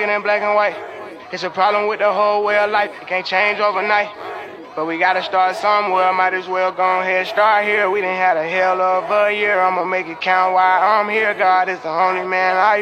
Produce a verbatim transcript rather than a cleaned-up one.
looking in black and white. It's a problem with the whole way of life. It can't change overnight. But we gotta start somewhere. Might as well go ahead, start here. We done had a hell of a year. I'ma make it count while I'm here. God is the only man I